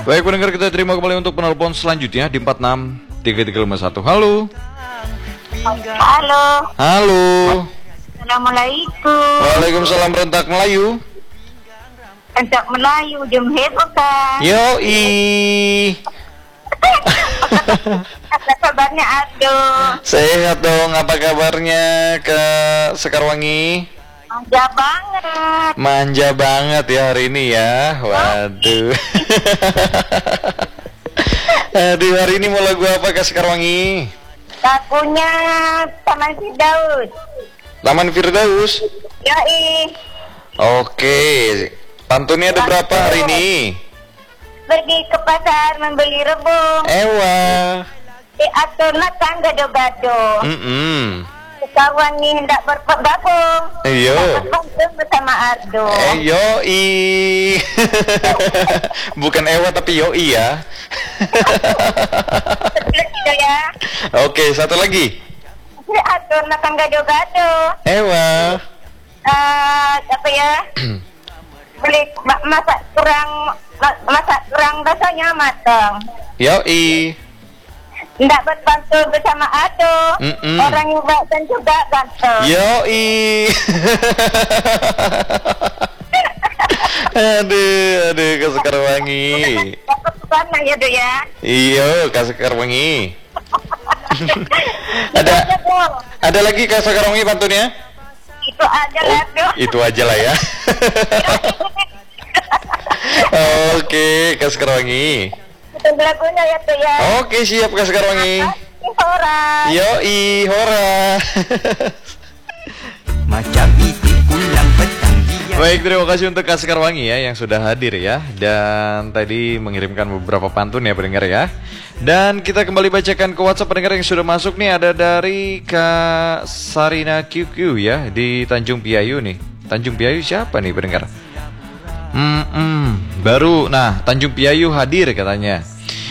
Baik pendengar, kita terima kembali untuk penelpon selanjutnya di 463351. Halo. Halo. Halo. Assalamualaikum. Waalaikumsalam, rentak Melayu. Rentak Melayu, jemhet bukan? Yoi. Apa kabarnya Aduh? Sehat dong, apa kabarnya Kak Sekarwangi? Manja banget. Manja banget ya hari ini ya. Waduh. Aduh, hari ini mau lagu apa Kak Sekarwangi? Lagunya Taman Firdaus. Taman Firdaus. Yoi. Oke. Pantunnya ada berapa hari ini? Pergi ke pasar membeli rebung. Ewa. Diatur natang gado-gado. Kawan ni hendak bergabung. Iyo. Bergabung bersama Ardo. Yoi. Bukan Ewa tapi Yoi ya. Betul ya. Oke, satu lagi. Diatur natang gado-gado. Ewa. Apa ya? Beli masak kurang rasanya matang. Yoi. Tidak berbantu bersama Ado. Orang yang baik dan juga ganteng. Yoi. aduh Kak Sekarwangi. Dapat mana ya Do ya? Iyo Kak Sekarwangi. ada lagi Kak Sekarwangi pantunnya? Itu aja lah Do. Itu aja lah ya. Oke, Kak Sekarwangi. Itu lagunya ya Do ya. Oke, siap Kak Sekarwangi. Hora. Yoi, hora. Macam itu pulang petang dia. Baik, terima kasih untuk Kak Sekarwangi ya yang sudah hadir ya. Dan tadi mengirimkan beberapa pantun ya pendengar ya. Dan kita kembali bacakan ke WhatsApp pendengar yang sudah masuk nih. Ada dari Kak Sarina QQ ya di Tanjung Piayu nih. Tanjung Piayu siapa nih pendengar? Baru, nah Tanjung Piayu hadir katanya.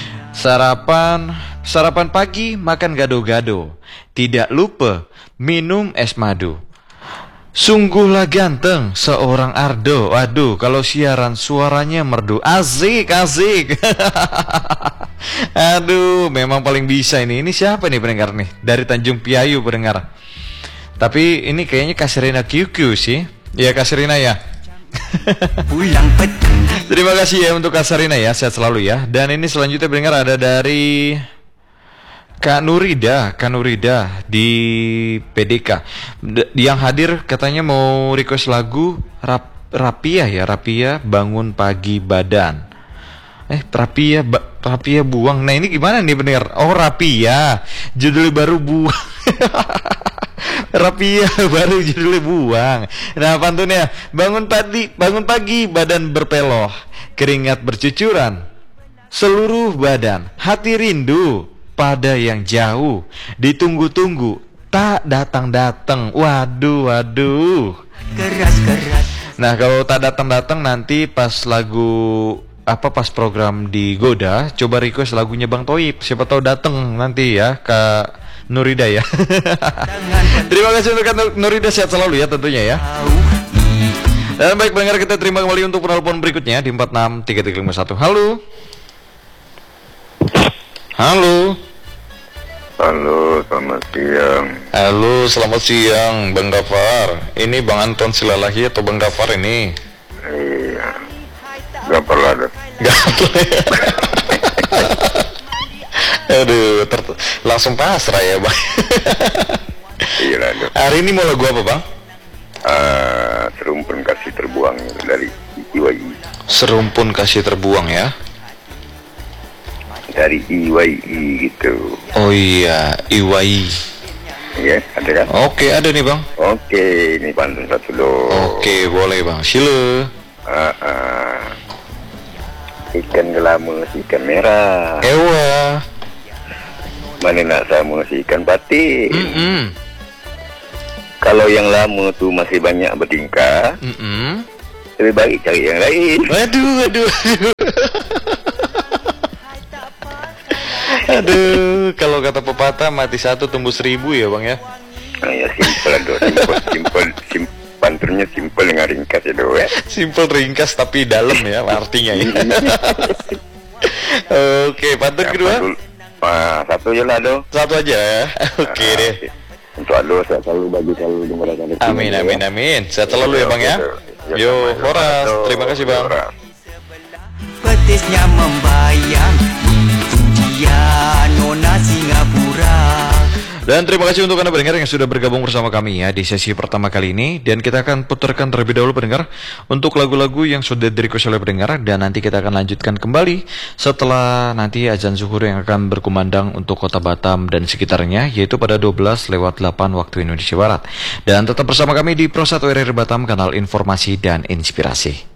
Sarapan pagi makan gado-gado. Tidak lupa minum es madu. Sungguhlah ganteng seorang Ardo. Waduh, kalau siaran suaranya merdu. Asik. Aduh, memang paling bisa ini. Ini siapa nih pendengar nih? Dari Tanjung Piayu pendengar. Tapi ini kayaknya Kak Serina QQ sih. Ya Kak Serina ya. Pulang petang. Terima kasih ya untuk Kak Sarina ya, sehat selalu ya. Dan ini selanjutnya pendengar ada dari Kak Nurida di PDK. Yang hadir katanya mau request lagu Rapia bangun pagi badan. Rapia buang. Nah ini gimana nih pendengar? Oh Rapia, judulnya baru buang. Rapia baru judulnya buang. Nah pantunnya, bangun pagi badan berpeloh, keringat bercucuran seluruh badan, hati rindu pada yang jauh, ditunggu-tunggu tak datang-datang. Waduh. Keras. Nah kalau tak datang-datang nanti pas pas program di Goda, coba request lagunya Bang Toib, siapa tahu datang nanti ya Kak Nurida ya. Terima kasih untuk Nurida, sehat selalu ya tentunya ya. Dan baik pendengar, kita terima kembali untuk penelpon berikutnya di 463351. Halo. Halo, selamat siang. Halo, selamat siang Bang Gafar. Ini Bang Anton Silalahi atau Bang Gafar ini? Iya. Gapar ada. Aduh, langsung pasrah ya Bang. Iya lah. Hari ini mau lagu apa Bang? Serumpun kasih terbuang dari IYI. Serumpun kasih terbuang ya. Dari IYI gitu. Oh iya, IYI. Iya, ada kan? Oke, ada nih Bang. Oke, ini pantun satu dong. Oke, boleh Bang. Sila. Ikan gelamu, ikan merah. Ewa. Mana nak sama si ikan pati. Kalau yang lama tuh masih banyak bertingkah, lebih baik cari yang lain. Waduh. Aduh, kalau kata pepatah mati satu tumbuh 1000 ya Bang ya. Ya simpel aduh, simpel. Pantunnya simpel dengan ringkas ya doh ya. Simpel ringkas tapi dalam ya artinya ya. Oke, pantun kedua? Satu je lah, Do. Satu aja ya. Oke deh. Untuk Ado, saya selalu bagi selalu dengarkan. Amin. Sehat selalu ya, Bang ya. Yo, Horas. Terima kasih, Bang. Petisnya membayang, itu dia Nona Singapura. Dan terima kasih untuk Anda pendengar yang sudah bergabung bersama kami ya di sesi pertama kali ini. Dan kita akan putarkan terlebih dahulu pendengar untuk lagu-lagu yang sudah di-request oleh pendengar. Dan nanti kita akan lanjutkan kembali setelah nanti azan zuhur yang akan berkumandang untuk kota Batam dan sekitarnya, yaitu pada 12:08 waktu Indonesia Barat. Dan tetap bersama kami di Pro 1 RRI Batam, kanal informasi dan inspirasi.